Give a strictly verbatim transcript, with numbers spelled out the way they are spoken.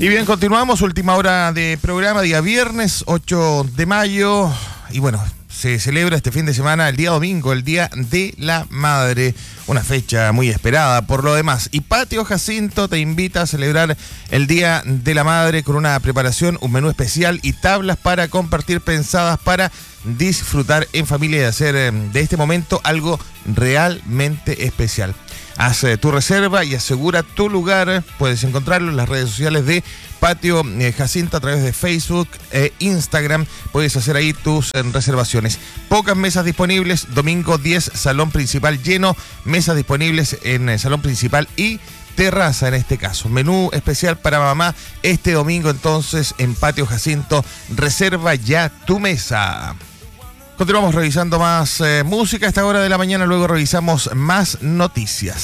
Y bien, continuamos, última hora de programa, día viernes, ocho de mayo. Y bueno, se celebra este fin de semana, el día domingo, el Día de la Madre. Una fecha muy esperada por lo demás. Y Patio Jacinto te invita a celebrar el Día de la Madre con una preparación, un menú especial y tablas para compartir pensadas para disfrutar en familia y hacer de este momento algo realmente especial. Haz eh, tu reserva y asegura tu lugar. Puedes encontrarlo en las redes sociales de Patio eh, Jacinto a través de Facebook e Instagram. Puedes hacer ahí tus eh, reservaciones. Pocas mesas disponibles. Domingo diez, salón principal lleno. Mesas disponibles en el salón principal y terraza en este caso. Menú especial para mamá este domingo entonces en Patio Jacinto. Reserva ya tu mesa. Continuamos revisando más eh, música a esta hora de la mañana. Luego revisamos más noticias.